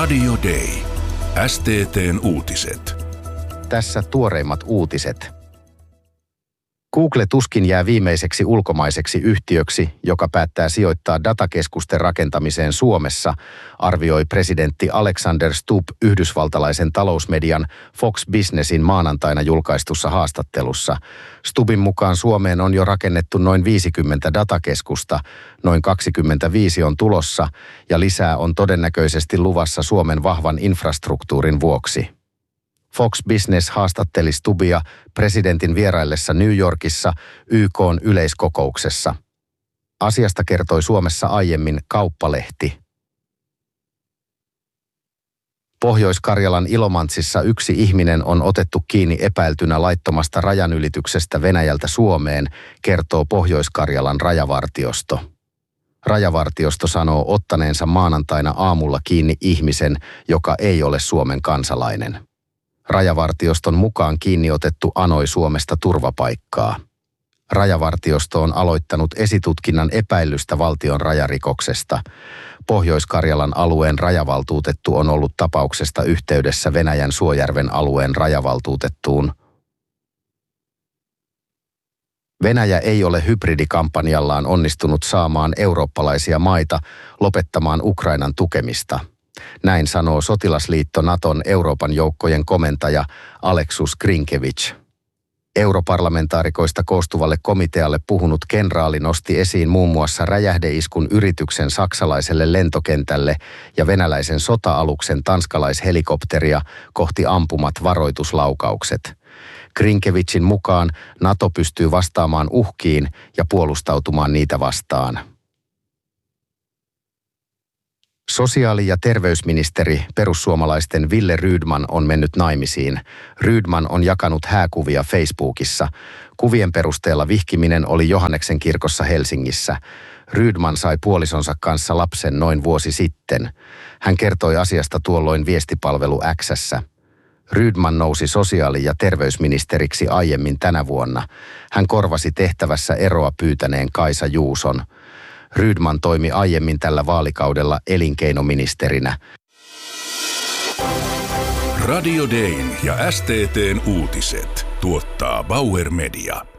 Radio Day. STT:n uutiset. Tässä tuoreimmat uutiset. Google tuskin jää viimeiseksi ulkomaiseksi yhtiöksi, joka päättää sijoittaa datakeskusten rakentamiseen Suomessa, arvioi presidentti Alexander Stubb yhdysvaltalaisen talousmedian Fox Businessin maanantaina julkaistussa haastattelussa. Stubbin mukaan Suomeen on jo rakennettu noin 50 datakeskusta, noin 25 on tulossa ja lisää on todennäköisesti luvassa Suomen vahvan infrastruktuurin vuoksi. Fox Business haastatteli Stubbia presidentin vieraillessa New Yorkissa YK:n yleiskokouksessa. Asiasta kertoi Suomessa aiemmin Kauppalehti. Pohjois-Karjalan Ilomantsissa yksi ihminen on otettu kiinni epäiltynä laittomasta rajanylityksestä Venäjältä Suomeen, kertoo Pohjois-Karjalan rajavartiosto. Rajavartiosto sanoo ottaneensa maanantaina aamulla kiinni ihmisen, joka ei ole Suomen kansalainen. Rajavartioston mukaan kiinni otettu anoi Suomesta turvapaikkaa. Rajavartiosto on aloittanut esitutkinnan epäillystä valtion rajarikoksesta. Pohjois-Karjalan alueen rajavaltuutettu on ollut tapauksesta yhteydessä Venäjän Suojärven alueen rajavaltuutettuun. Venäjä ei ole hybridikampanjallaan onnistunut saamaan eurooppalaisia maita lopettamaan Ukrainan tukemista. Näin sanoo sotilasliitto Naton Euroopan joukkojen komentaja Aleksus Grinkevich. Europarlamentaarikoista koostuvalle komitealle puhunut kenraali nosti esiin muun muassa räjähdeiskun yrityksen saksalaiselle lentokentälle ja venäläisen sota-aluksen tanskalaishelikopteria kohti ampumat varoituslaukaukset. Grinkevichin mukaan NATO pystyy vastaamaan uhkiin ja puolustautumaan niitä vastaan. Sosiaali- ja terveysministeri perussuomalaisten Wille Rydman on mennyt naimisiin. Rydman on jakanut hääkuvia Facebookissa. Kuvien perusteella vihkiminen oli Johanneksen kirkossa Helsingissä. Rydman sai puolisonsa kanssa lapsen noin vuosi sitten. Hän kertoi asiasta tuolloin viestipalvelu X:ssä. Rydman nousi sosiaali- ja terveysministeriksi aiemmin tänä vuonna. Hän korvasi tehtävässä eroa pyytäneen Kaisa Juuson. Rydman toimi aiemmin tällä vaalikaudella elinkeinoministerinä. Radio Dayn ja STT:n uutiset tuottaa Bauer Media.